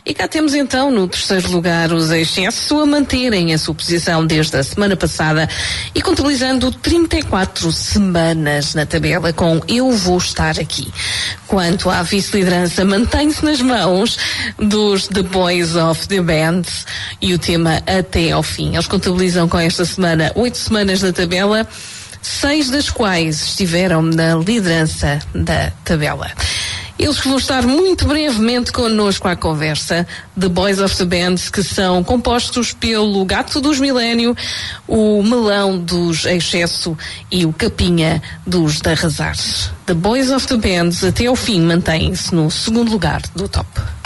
E cá temos então no terceiro lugar os Excesso a manterem a sua posição desde a semana passada e contabilizando 34 semanas na tabela com Eu Vou Estar Aqui. Quanto à vice-liderança, mantém-se nas mãos dos The Boys of the Band e o tema Até ao Fim. Eles contabilizam com esta semana 8 semanas na tabela, 6 das quais estiveram na liderança da tabela. Eles que vão estar muito brevemente connosco à conversa, The Boys of the Band, que são compostos pelo Gato dos Milénio, o Melão dos Excesso e o Capinha dos de Arrasar. The Boys of the Band até ao fim mantêm-se no segundo lugar do top.